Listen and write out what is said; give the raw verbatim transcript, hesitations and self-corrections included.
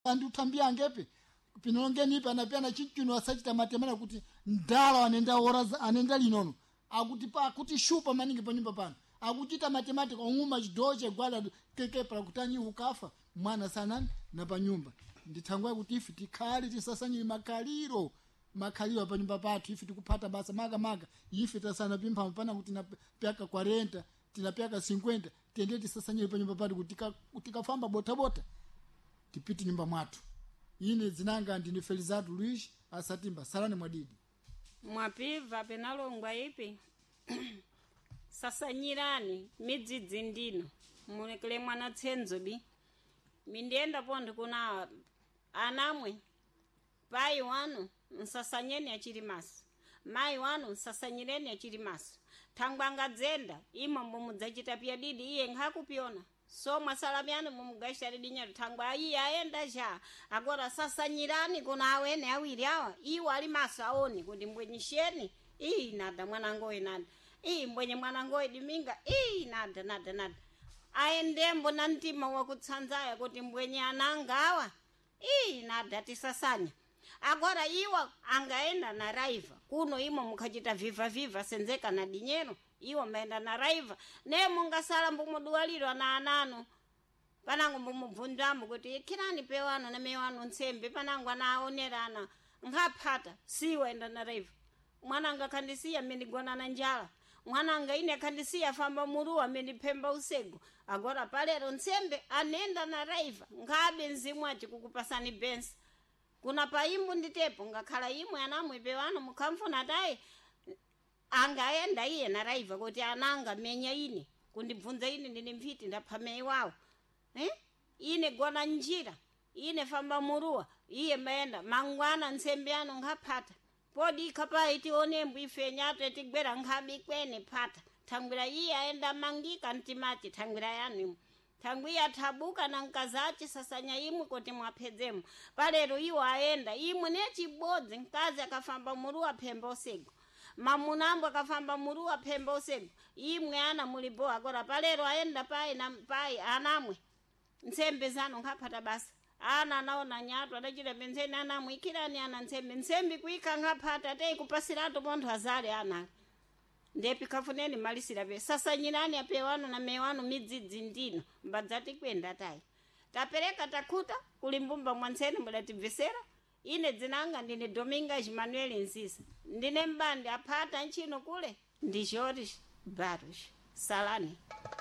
andutambia ngepe pinongeni pana pena chichuno asachita matemana kuti ndala anenda ora anenda linono akuti pa akuti shupa maningi pa nyumba pano akuchita matematika onguma chidoche gwala keke para kutanyi ukafa mwana sana na pa nyumba ndithangwa kuti ifi tikhali tisasanyira makaliro makaliro pa nyumba pathu ifi tikupata basa maga maga ifi tasana pimpa pana kuti na pyaka kwarenta tinapyaka cinquenta tende tisasanyira pa nyumba pathu kuti tikafamba bota bota tipiti nyumba mwathu ine zinanga ndine Felizardo Luis asatimba salani mwadidi mwapiva penalongwa ipi sasanyirani midzidzi ndino mulekele mwana tsenzo bi mindenda pondo kuna anamwe pai wanu nsasanyeni achirimaso mai wanu nsasanyireni achirimaso thangwanga dzenda imo mumudzachita pia didi iye nkhakupiona so mwasalamiani mumugashari dinya thangwa ayi aenda ja agora sasanyirani kuna awene awiri awa iwo ali maso aone kuti mbwenyisheni ii nada mwanangoe nada ii mbwenye mwanangoe diminga ii nada nada nada aendembo na ntima wakutsanzaya kuti mbwenye anangawa ii nada tisasanya agora iwa angaenda na raiva kuno imo mukachita viva viva senzeka na dinyero iwo maenda na raiva ne mungasala mbumuduwaliro na anano panango mbumubvundamu kuti kirani pewano na mewano nsembe panango anaonerana ngaphata siwenda na raiva mwananga khandisiya mendigona na njala mwananga ine khandisiya famba muruwa menipemba usego agora palero nsembe anenda na raiva ngabe nzimu ati kukupasani bensi kuna paimbu nditepo ngakhala imwe anamwe pewano mukamfuna tayi angaenda iye na raiva kuti ananga menya ine kundibvunza ine ndine mfiti ndaphamei wawo eh ine gona njira ine famba muruwa iye maenda mangwana nsembe ano ngaphata podi kapai tionembu ife nyato etigwera nkhabi kwene phata thangwira iye aenda mangika ntimati thangwira yanu thangwiya thabuka na nkazachi sasanya imwe kuti mwaphedzemo palero iwo aenda imwe nechibodzi nkazi akafamba muruwa phemba osego mamunambo akafamba muruwa phemba osego imwe ana mulibo agora palero aenda pai na pai anamwe nsembe zano ngaphata basa ana naona nyato adachira benzeni anamwe ikirani ana nsembe nsembe kuika ngaphata tei kupasirato pontho azale ana ndepi kafuneni malisira be sasa nyinani apewano na mewano midzidzi ndino mbadzati kwenda tai tapereka takuta kulimbumba mwanseni mudatibvesera ine dzinanga ndine Domingas Manuel Nsisa ndine mbandi aphata nchino kule ndi Jorge Barros salani.